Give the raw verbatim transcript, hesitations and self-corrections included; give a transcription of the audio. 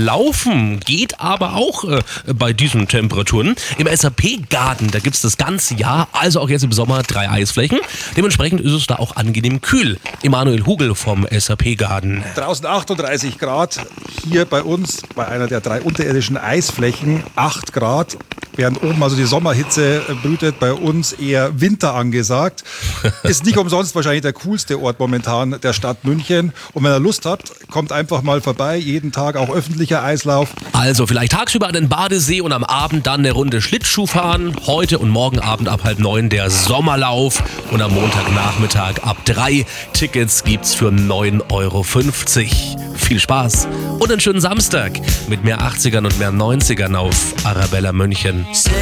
Laufen geht aber auch äh, bei diesen Temperaturen. Im S A P-Garten, da gibt es das ganze Jahr, also auch jetzt im Sommer, drei Eisflächen. Dementsprechend ist es da auch angenehm kühl. Emanuel Hugel vom S A P-Garten. Draußen achtunddreißig Grad, hier bei uns, bei einer der drei unterirdischen Eisflächen, acht Grad. Während oben also die Sommerhitze brütet, bei uns eher Winter angesagt. Ist nicht umsonst wahrscheinlich der coolste Ort momentan der Stadt München. Und wenn ihr Lust habt, kommt einfach mal vorbei. Jeden Tag auch öffentlicher Eislauf. Also vielleicht tagsüber an den Badesee und am Abend dann eine Runde Schlittschuh fahren. Heute und morgen Abend ab halb neun der Sommerlauf. Und am Montagnachmittag ab drei. Tickets gibt's für neun Euro fünfzig. Viel Spaß und einen schönen Samstag mit mehr achtzigern und mehr neunzigern auf Arabella München. Say